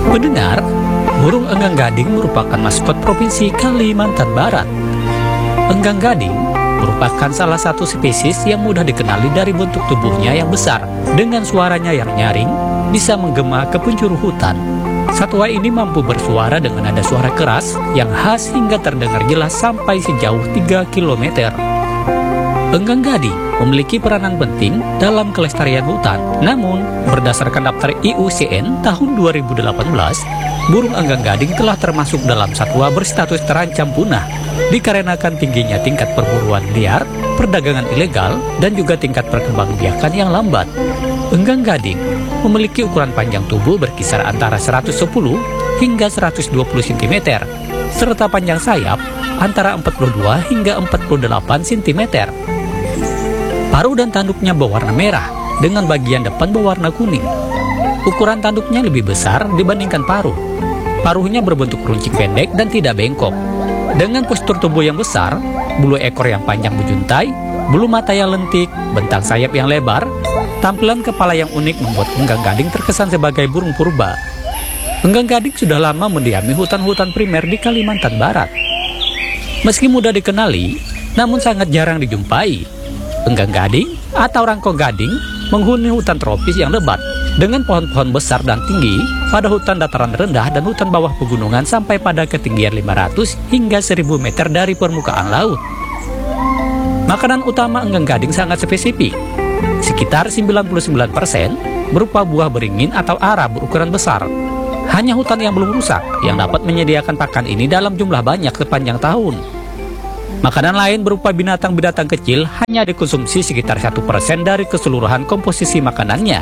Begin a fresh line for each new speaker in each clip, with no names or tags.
Pendengar, burung enggang gading merupakan maskot Provinsi Kalimantan Barat. Enggang gading merupakan salah satu spesies yang mudah dikenali dari bentuk tubuhnya yang besar. Dengan suaranya yang nyaring, bisa menggema ke penjuru hutan. Satwa ini mampu bersuara dengan nada suara keras yang khas hingga terdengar jelas sampai sejauh 3 km. Enggang gading memiliki peranan penting dalam kelestarian hutan. Namun, berdasarkan daftar IUCN tahun 2018, burung enggang gading telah termasuk dalam satwa berstatus terancam punah dikarenakan tingginya tingkat perburuan liar, perdagangan ilegal, dan juga tingkat perkembangbiakan yang lambat. Enggang gading memiliki ukuran panjang tubuh berkisar antara 110 hingga 120 cm, serta panjang sayap antara 42 hingga 48 cm. Paruh dan tanduknya berwarna merah dengan bagian depan berwarna kuning. Ukuran tanduknya lebih besar dibandingkan paruh. Paruhnya berbentuk runcing pendek dan tidak bengkok. Dengan postur tubuh yang besar, bulu ekor yang panjang menjuntai, bulu mata yang lentik, bentang sayap yang lebar, tampilan kepala yang unik membuat enggang gading terkesan sebagai burung purba. Enggang gading sudah lama mendiami hutan-hutan primer di Kalimantan Barat. Meski mudah dikenali, namun sangat jarang dijumpai. Enggang gading atau rangkong gading menghuni hutan tropis yang lebat dengan pohon-pohon besar dan tinggi pada hutan dataran rendah dan hutan bawah pegunungan sampai pada ketinggian 500 hingga 1000 meter dari permukaan laut. Makanan utama enggang gading sangat spesifik. Sekitar 99% berupa buah beringin atau ara berukuran besar. Hanya hutan yang belum rusak yang dapat menyediakan pakan ini dalam jumlah banyak sepanjang tahun. Makanan lain berupa binatang-binatang kecil hanya dikonsumsi sekitar 1% dari keseluruhan komposisi makanannya.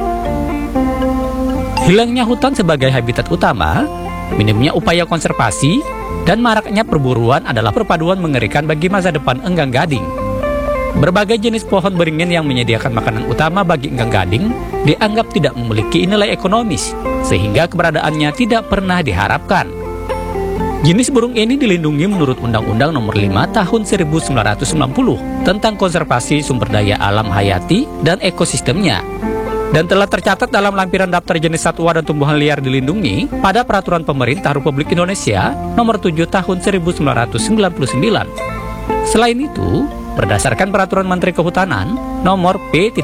Hilangnya hutan sebagai habitat utama, minimnya upaya konservasi, dan maraknya perburuan adalah perpaduan mengerikan bagi masa depan enggang gading. Berbagai jenis pohon beringin yang menyediakan makanan utama bagi enggang gading dianggap tidak memiliki nilai ekonomis, sehingga keberadaannya tidak pernah diharapkan. Jenis burung ini dilindungi menurut Undang-Undang Nomor 5 Tahun 1990 tentang konservasi sumber daya alam hayati dan ekosistemnya, dan telah tercatat dalam lampiran daftar jenis satwa dan tumbuhan liar dilindungi pada Peraturan Pemerintah Republik Indonesia Nomor 7 Tahun 1999. Selain itu, berdasarkan Peraturan Menteri Kehutanan Nomor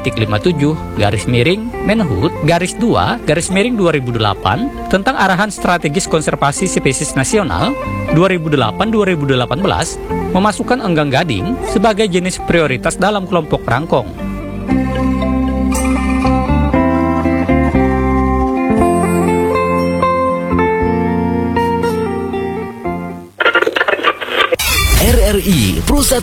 P-Menhub-2-2008 tentang Arahan Strategis Konservasi Spesies Nasional 2008-2018 memasukkan enggang gading sebagai jenis prioritas dalam kelompok rangkong.
RRI Pusat